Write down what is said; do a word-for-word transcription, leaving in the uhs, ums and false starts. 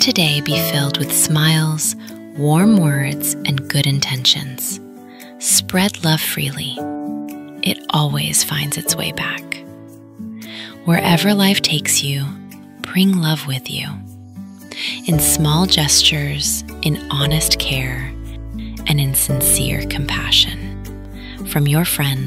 today be filled with smiles, warm words, and good intentions. Spread love freely. It always finds its way back. Wherever life takes you, bring love with you. In small gestures, in honest care, and in sincere compassion. From your friend,